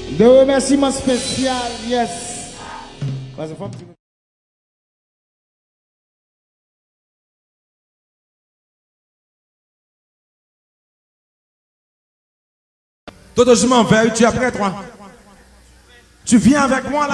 De remerciements spécial, yes. Toto, je m'en vais, tu es après toi. Tu viens avec moi là.